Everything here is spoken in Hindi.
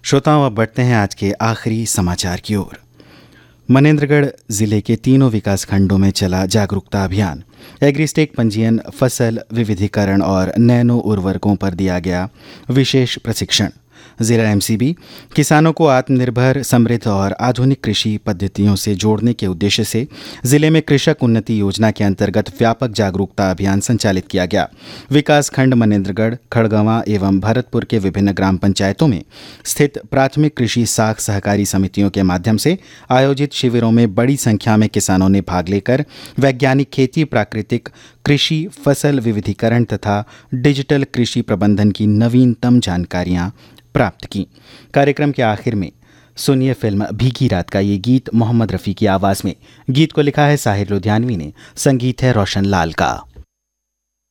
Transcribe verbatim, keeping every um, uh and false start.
श्रोताओं, अब बढ़ते हैं आज के आखिरी समाचार की ओर। मनेंद्रगढ़ जिले के तीनों विकास खंडों में चला जागरूकता अभियान। एग्रीस्टेक पंजीयन, फसल विविधीकरण और नैनो उर्वरकों पर दिया गया विशेष प्रशिक्षण। जिला एमसीबी किसानों को आत्मनिर्भर, समृद्ध और आधुनिक कृषि पद्धतियों से जोड़ने के उद्देश्य से जिले में कृषक उन्नति योजना के अंतर्गत व्यापक जागरूकता अभियान संचालित किया गया। विकास खंड मनेंद्रगढ़, खड़गवां एवं भरतपुर के विभिन्न ग्राम पंचायतों में स्थित प्राथमिक कृषि साख सहकारी समितियों के माध्यम से आयोजित शिविरों में बड़ी संख्या में किसानों ने भाग लेकर वैज्ञानिक खेती, प्राकृतिक कृषि, फसल विविधीकरण तथा डिजिटल कृषि प्रबंधन की नवीनतम जानकारियां प्राप्त की। कार्यक्रम के आखिर में सुनिए फिल्म भीगी रात का ये गीत मोहम्मद रफ़ी की आवाज़ में। गीत को लिखा है साहिर लुधियानवी ने, संगीत है रोशन लाल का।